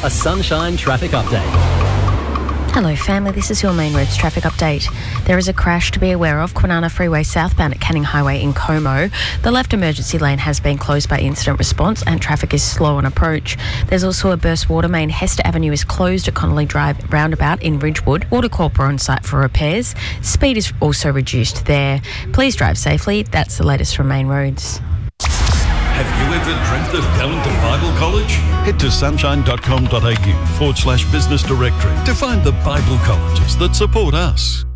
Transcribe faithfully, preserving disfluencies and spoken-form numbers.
A Sunshine traffic update. Hello family, this is your Main Roads traffic update. There is a crash to be aware of, Kwinana Freeway southbound at Canning Highway in Como. The left emergency lane has been closed by incident response and traffic is slow on approach. There's also a burst water main. Hester Avenue is closed at Connolly Drive roundabout in Ridgewood. Water Corp are on site for repairs. Speed is also reduced there. Please drive safely. That's the latest from Main Roads. Have you ever dreamt of going to Bible College? Head to sunshine.com.au forward slash business directory to find the Bible colleges that support us.